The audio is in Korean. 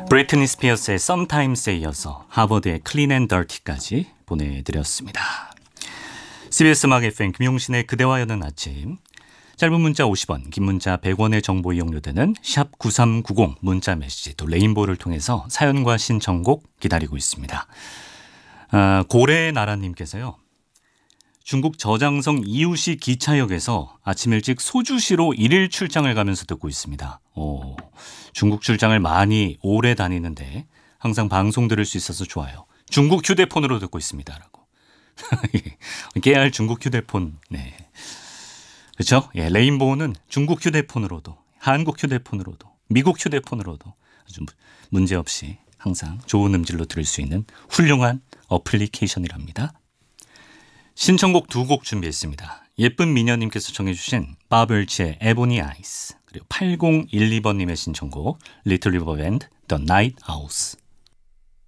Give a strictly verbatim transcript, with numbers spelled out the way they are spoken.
브리트니 스피어스의 Sometimes에 이어서 하버드의 Clean and Dirty까지 보내드렸습니다. 씨비에스 음악 에프엠 김용신의 그대와 여는 아침. 짧은 문자 오십 원, 긴 문자 백 원의 정보 이용료되는 샵 구삼구공 문자 메시지 또 레인보우를 통해서 사연과 신청곡 기다리고 있습니다. 아, 고래나라님께서요. 중국 저장성 이웃시 기차역에서 아침 일찍 소주시로 일일 출장을 가면서 듣고 있습니다. 오, 중국 출장을 많이 오래 다니는데 항상 방송 들을 수 있어서 좋아요. 중국 휴대폰으로 듣고 있습니다. 라고. 깨알 중국 휴대폰. 네. 그렇죠? 예, 레인보우는 중국 휴대폰으로도 한국 휴대폰으로도 미국 휴대폰으로도 아주 문제없이 항상 좋은 음질로 들을 수 있는 훌륭한 어플리케이션이랍니다. 신청곡 두 곡 준비했습니다. 예쁜 미녀님께서 청해주신 바벨치의 에보니 아이스 그리고 팔공일이 번님의 신청곡 리틀 리버 밴드 The Night House.